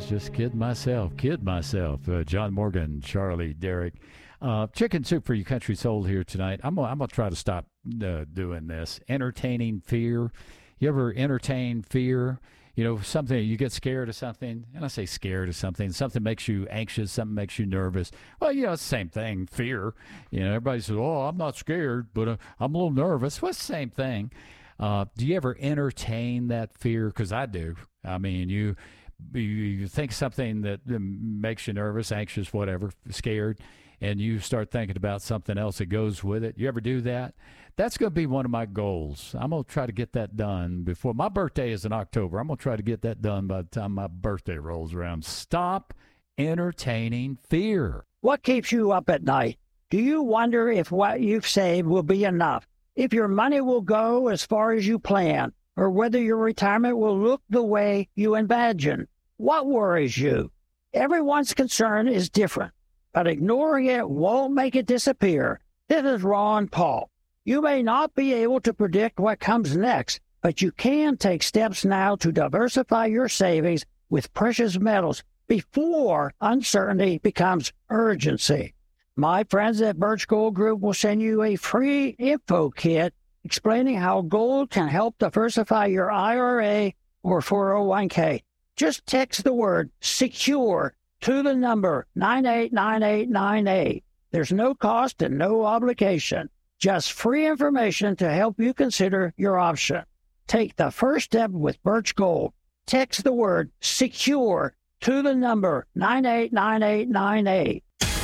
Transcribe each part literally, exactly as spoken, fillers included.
was just kidding myself. Kid myself. Uh, John Morgan, Charlie, Derek. Uh, chicken soup for you country soul here tonight. I'm gonna, I'm gonna try to stop uh, doing this. Entertaining fear. You ever entertain fear? You know, something, you get scared of something, and I say scared of something, something makes you anxious, something makes you nervous. Well, you know, it's the same thing, fear. You know, everybody says, oh, I'm not scared, but uh, I'm a little nervous. Well, it's the same thing. Uh, do you ever entertain that fear? Because I do. I mean, you, you think something that makes you nervous, anxious, whatever, scared, and you start thinking about something else that goes with it. You ever do that? That's going to be one of my goals. I'm going to try to get that done before my birthday is in October. I'm going to try to get that done by the time my birthday rolls around. Stop entertaining fear. What keeps you up at night? Do you wonder if what you've saved will be enough? If your money will go as far as you plan, or whether your retirement will look the way you imagine? What worries you? Everyone's concern is different, but ignoring it won't make it disappear. This is Ron Paul. You may not be able to predict what comes next, but you can take steps now to diversify your savings with precious metals before uncertainty becomes urgency. My friends at Birch Gold Group will send you a free info kit explaining how gold can help diversify your I R A or four oh one k. Just text the word SECURE to the number nine eight nine eight nine eight. There's no cost and no obligation. Just free information to help you consider your option. Take the first step with Birch Gold. Text the word SECURE to the number nine eight nine eight nine eight.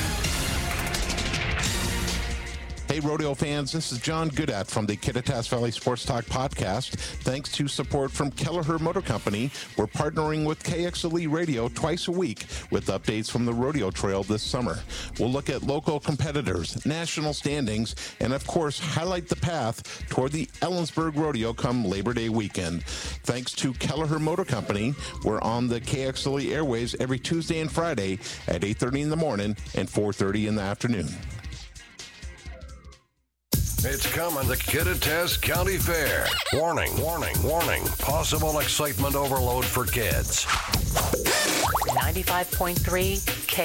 Hey, rodeo fans, this is John Goodat from the Kittitas Valley Sports Talk podcast. Thanks to support from Kelleher Motor Company, we're partnering with K X L E Radio twice a week with updates from the rodeo trail this summer. We'll look at local competitors, national standings, and of course, highlight the path toward the Ellensburg Rodeo come Labor Day weekend. Thanks to Kelleher Motor Company, we're on the K X L E airwaves every Tuesday and Friday at eight thirty in the morning and four thirty in the afternoon. It's coming to Kittitas County Fair. Warning, warning, warning. Possible excitement overload for kids. ninety-five point three K